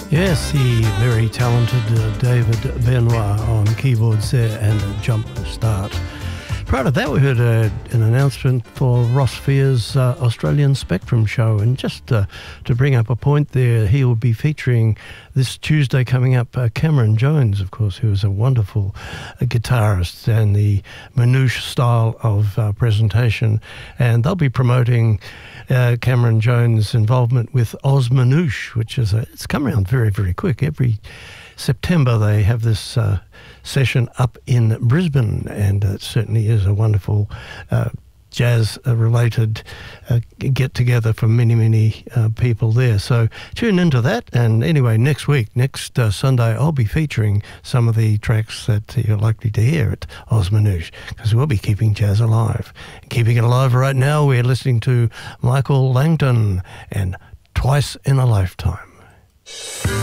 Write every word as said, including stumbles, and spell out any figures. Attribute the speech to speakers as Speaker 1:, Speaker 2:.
Speaker 1: Yes, the very talented uh, David Benoit on keyboards there and a jump start. Prior to that, we heard uh, an announcement for Ross Fear's uh, Australian Spectrum show. And just uh, to bring up a point there, he will be featuring this Tuesday coming up uh, Cameron Jones, of course, who is a wonderful uh, guitarist and the Manouche style of uh, presentation. And they'll be promoting uh, Cameron Jones' involvement with Oz Manouche, which is a, it's come around very, very quick. Every September they have this uh, session up in Brisbane, and it certainly is a wonderful uh, jazz-related uh, get-together for many, many uh, people there. So tune into that. And anyway, next week, next uh, Sunday, I'll be featuring some of the tracks that you're likely to hear at Oz Manouche, because we'll be keeping jazz alive. Keeping it alive right now, we're listening to Michael Langton and Twice in a Lifetime.